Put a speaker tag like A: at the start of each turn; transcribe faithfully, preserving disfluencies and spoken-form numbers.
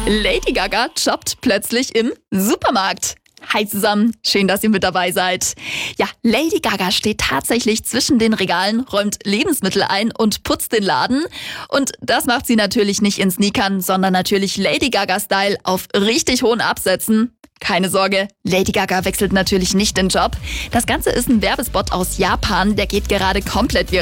A: Lady Gaga jobbt plötzlich im Supermarkt. Hi zusammen, schön, dass ihr mit dabei seid. Ja, Lady Gaga steht tatsächlich zwischen den Regalen, räumt Lebensmittel ein und putzt den Laden. Und das macht sie natürlich nicht in Sneakern, sondern natürlich Lady Gaga-Style auf richtig hohen Absätzen. Keine Sorge, Lady Gaga wechselt natürlich nicht den Job. Das Ganze ist ein Werbespot aus Japan, der geht gerade komplett viral.